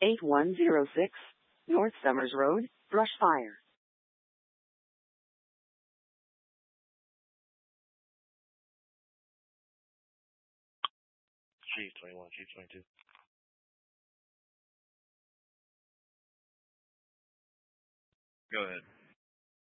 8106 North Summers Road, Brushfire. Chief 21, Chief 22. Go ahead.